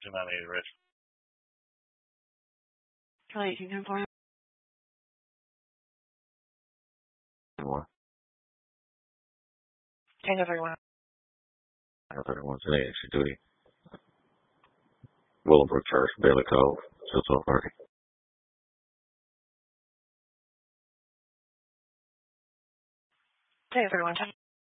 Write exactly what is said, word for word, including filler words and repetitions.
two nine eight, Rich. Kelly, you can for him. One. Tango thirty-one. Tango thirty-one today, extra duty. Willowbrook Church, Bailey Cove, till twelve thirty. Tango thirty-one.